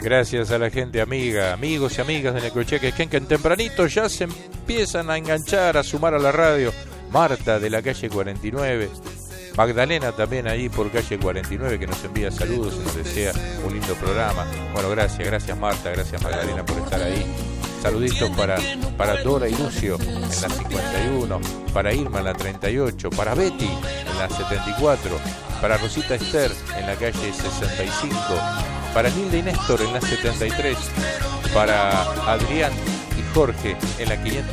Gracias a la gente amiga, amigos y amigas de Necochea que tempranito ya se empiezan a enganchar, a sumar a la radio. Marta de la calle 49, Magdalena también ahí por calle 49 que nos envía saludos y nos desea un lindo programa. Bueno, gracias Marta, gracias Magdalena por estar ahí. Saluditos para Dora y Lucio en la 51, para Irma en la 38, para Betty en la 74, para Rosita Esther en la calle 65, para Nilda y Néstor en la 73, para Adrián y Jorge en la 500.